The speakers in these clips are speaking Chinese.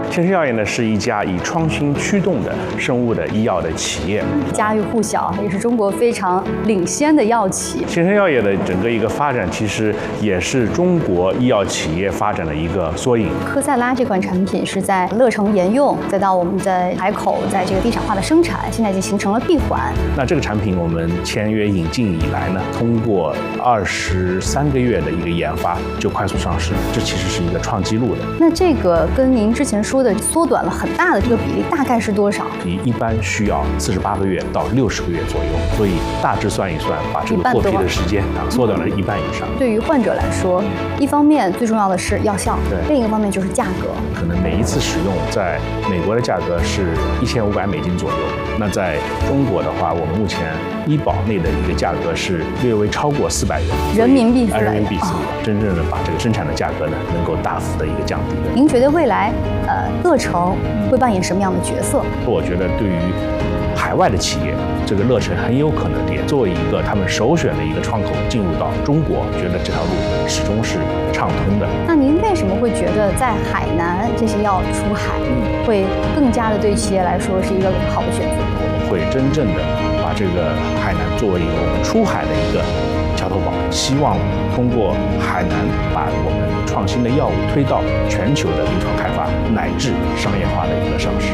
千生药业呢是一家以创新驱动的生物的医药的企业， 家喻户晓，也是中国非常领先的药企。 千生药业的整个一个发展，其实也是中国医药企业发展的一个缩影。 科赛拉这款产品是在乐城沿用，再到我们在海口，在这个地产化的生产，现在已经形成了闭环。 那这个产品我们签约引进以来呢，通过23个月的一个研发就快速上市，这其实是一个创纪录的。 那这个跟您之前说的缩短了很大的这个比例，大概是多少？ 你一般需要48个月到60个月左右，所以大致算一算，把这个获批的时间缩短了1半以上。 对于患者来说，一方面最重要的是药效，另一个方面就是价格。 可能每一次使用，在美国的价格是$1500左右，那在中国的话，我们目前医保内的一个价格是略微超过400元， 人民币400元， 人民币400元，真正的把这个生产的价格呢，能够大幅的一个降低。 您觉得未来乐城会扮演什么样的角色？ 我觉得对于海外的企业，这个乐城很有可能也作为一个他们首选的一个窗口进入到中国，觉得这条路始终是畅通的。 那您为什么会觉得在海南这些药出海，会更加的对企业来说是一个好的选择？ 我们会真正的把这个海南作为一个我们出海的一个桥头堡，希望通过海南把我们创新的药物推到全球的临床开发乃至商业化的一个上市。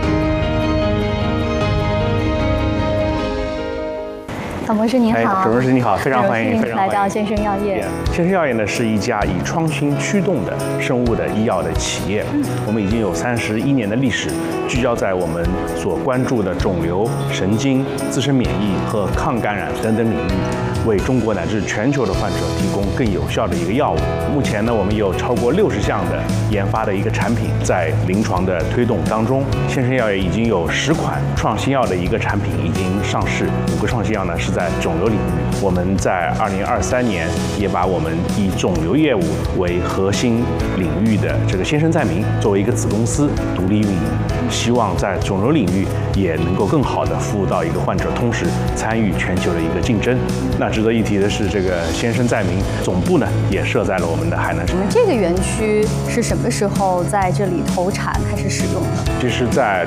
曹博士您好， 主持人你好，非常欢迎， 来到千生药业。 千生药业呢是一家以创新驱动的生物的医药的企业，我们已经有31年的历史，聚焦在我们所关注的肿瘤、神经、自身免疫和抗感染等等领域，为中国乃至全球的患者提供更有效的一个药物。目前呢，我们有超过60项的研发的一个产品在临床的推动当中。千生药业已经有10款创新药的一个产品已经上市，5个创新药呢是在肿瘤领域。我们在2023年也把我们以肿瘤业务为核心领域的这个先生在民作为一个子公司独立运营，希望在肿瘤领域也能够更好的服务到一个患者，同时参与全球的一个竞争。那值得一提的是，这个先生在民总部呢也设在了我们的海南市。 你们这个园区是什么时候在这里投产开始使用的？ 这是在